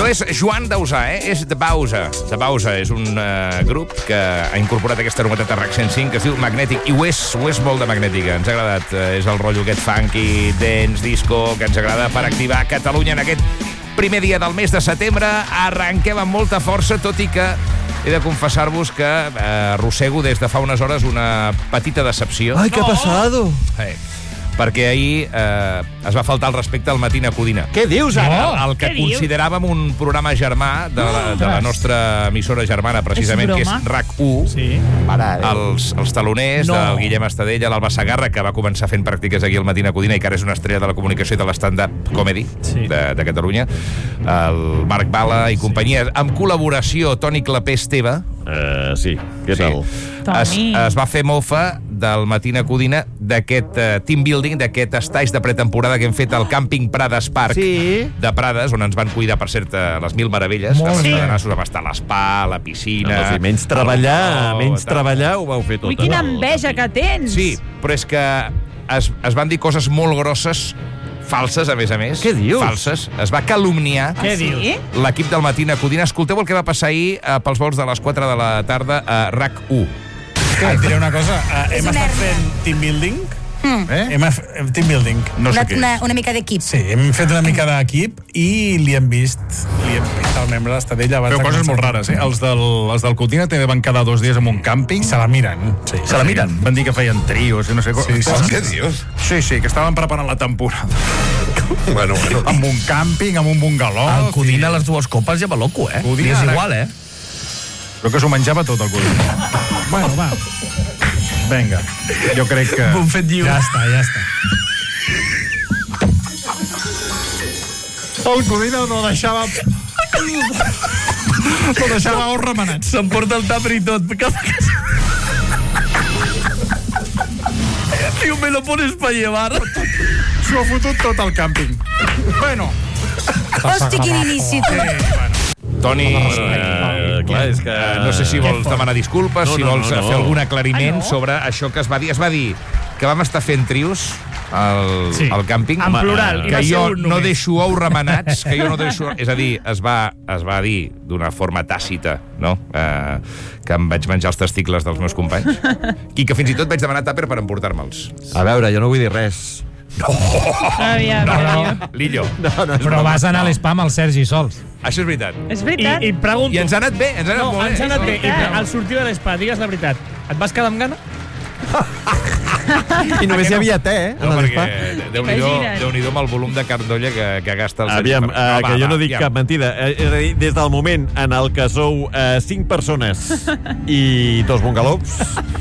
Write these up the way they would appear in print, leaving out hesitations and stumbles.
No és Joan Dausà, és The Bausa. The Bausa és un grup que ha incorporat aquesta novetat a RAC 105 que es diu Magnetic, i ho és molt de magnètica. Ens ha agradat. És el rotllo aquest funky, dance, disco, que ens agrada per activar Catalunya en aquest primer dia del mes de setembre. Arrenquem amb molta força, tot i que he de confessar-vos que arrossego des de fa unes hores una petita decepció. Ai, què ha passado? Perquè ahir es va faltar el respecte al Matina Codina. Què dius, ara? El que consideràvem un programa germà de la nostra emissora germana, precisament, que és RAC1. Sí. Els taloners del Guillem Estadella, l'Alba Sagarra, que va començar fent pràctiques aquí al Matina Codina i que ara és una estrella de la comunicació i de l'stand-up comedy de Catalunya, el Marc Bala i companyia, amb col·laboració Toni Clapé Esteve. Sí, què tal? Es va fer mofa del Matina Codina, d'aquest team building, d'aquest estais de pretemporada que hem fet al càmping Prades Park de Prades, on ens van cuidar, per cert, les Mil Meravelles. Va estar l'espa, la piscina... Menys treballar ho vau fer tot. Ui, quina enveja que tens! Sí, però és que es van dir coses molt grosses, falses, a més. Què dius? Falses. Es va calumniar l'equip del Matina Codina. Escolteu el que va passar ahir pels vols de les 4 de la tarda a RAC1. Et diré una cosa. Hem estat fent team building. Team building. No sé què és. Una mica d'equip. Sí, hem fet una mica d'equip i li hem vist el membre de l'Estadella. Feu coses molt rares, Els del Codina també van quedar 2 dies en un càmping. Se la miren. Se la miren. Van dir que feien trios i no sé com. Què dius? Sí, que estaven preparant la temporada. Bueno. Amb un càmping, amb un bungaló. El Codina a les 2 copes ja va loco, Codina, és igual, Però que s'ho menjava tot, el Codina. Bueno, va. Vinga, jo crec que... Bon fet lliure. Ja està. El Codina no deixava ous remenats. S'emporta el tàper i tot. Diu, me lo pones pa llevar. S'ho ha fotut tot el càmping. Bueno. Hosti, quin inici, tu. Toni, clar, és que... no sé si vols demanar disculpes, si vols fer algun aclariment sobre això que es va dir. Es va dir que vam estar fent trios al càmping. En plural. Que jo no deixo ous remenats, que jo no deixo... És a dir, es va dir d'una forma tàcita, no?, que em vaig menjar els testicles dels meus companys. I que fins i tot vaig demanar tàper per emportar-me'ls. A veure, jo no vull dir res. Lillo. Però vas anar a l'espam al Sergi sols. Això és veritat. És veritat. I pregunto... I ens ha anat bé, ens ha anat molt bé. Ens ha anat bé. I al sortir de l'espà, digues la veritat, et vas quedar amb gana? I només hi havia te, No, perquè Déu-n'hi-do amb el volum de cardolla que gasta el Sergi. Aviam, que jo no dic cap mentida. És a dir, des del moment en el que sou 5 persones i 2 bungalows,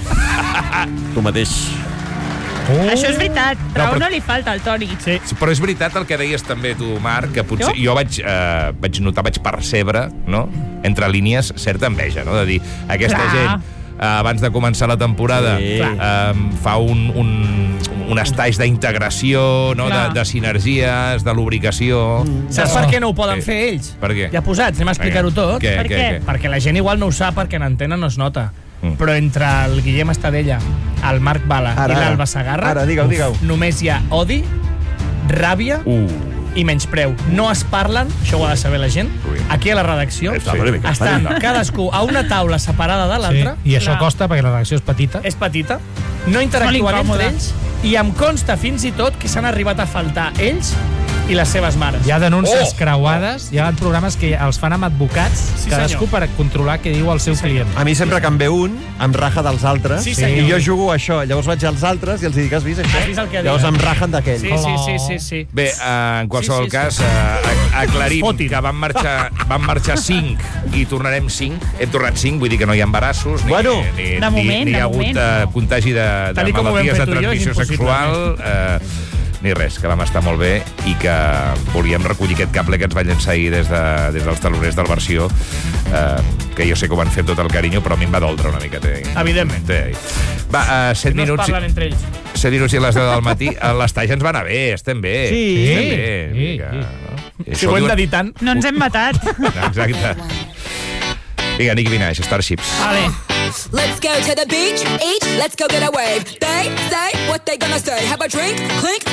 tu mateix. Això és veritat, però no li falta al Toni. Sí. Però és veritat el que deies també tu, Marc, que potser jo vaig notar, vaig percebre, no?, entre línies, certa enveja, no?, de dir, aquesta gent abans de començar la temporada fa un estatge d'integració, no?, de sinergies, de lubricació. Saps per què no ho poden fer ells? Per què? Ja posats, anem a explicar-ho tot. Per què? Perquè la gent igual no ho sap, perquè en antena no es nota. Però entre el Guillem Estadella, el Marc Bala i l'Alba Sagarra només hi ha odi, ràbia i menyspreu. No es parlen, això ho ha de saber la gent, aquí a la redacció estan cadascú a una taula separada de l'altra. I això costa perquè la redacció és petita. És petita, no interactuen entre ells i em consta fins i tot que s'han arribat a faltar ells i les seves mares. Hi ha denúncies creuades, hi ha programes que els fan amb advocats, cadascú per controlar què diu el seu client. A mi sempre que em ve un, em raja dels altres, i jo jugo a això. Llavors vaig als altres i els dic, has vist això? Has vist el que Llavors em rajen d'aquell. Sí. Bé, en qualsevol cas, aclarim que van marxar 5 i tornarem 5. Hem tornat 5, vull dir que no hi ha embarassos, ni hi ha hagut contagi de malalties de transmissió sexual, ni res, que vam estar molt bé i que volíem recollir aquest cable que ens va llançar ahir des dels taloners del Versió, que jo sé que ho van fer amb tot el carinyo, però a mi em va doldre una mica. Evidentment. Va, 7 minuts... No es parlen entre ells. 7 minuts i a les 10 del matí. L'estatge ens va anar bé, estem bé. Sí. Si ho hem de dir tant. No ens hem matat. Exacte. Vinga, Nicki Minaj, Starships. Vale. Let's go to the beach, let's go get a wave. They say what they gonna say. Have a drink, clink,